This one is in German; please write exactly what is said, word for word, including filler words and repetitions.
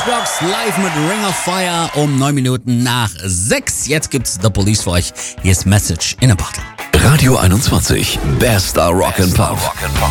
Matchbox live mit Ring of Fire um neun Minuten nach sechs. Jetzt gibt's The Police für euch. Hier ist Message in a Bottle. Radio einundzwanzig, Best Rock and Pop.